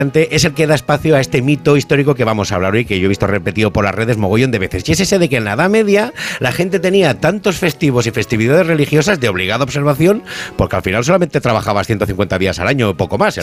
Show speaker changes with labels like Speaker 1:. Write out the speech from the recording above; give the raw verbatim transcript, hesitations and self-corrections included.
Speaker 1: es el que da espacio a este mito histórico que vamos a hablar hoy, que yo he visto repetido por las redes mogollón de veces. Y es ese de que en la Edad Media la gente tenía tantos festivos y festividades religiosas de obligada observación, porque al final solamente trabajabas ciento cincuenta días al año o poco más.